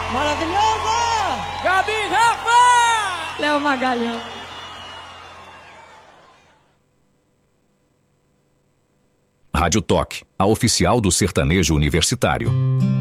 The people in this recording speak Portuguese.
Maravilhosa! Gabi Rafa! Léo Magalhães. Rádio Toque, a oficial do sertanejo universitário.